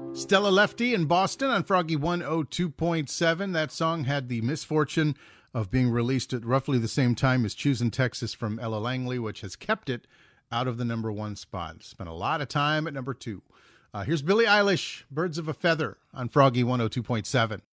Stella Lefty in Boston on Froggy 102.7. That song had the misfortune of being released at roughly the same time as Choosin' Texas from Ella Langley, which has kept it out of the number one spot. Spent a lot of time at number two. Here's Billie Eilish, Birds of a Feather on Froggy 102.7.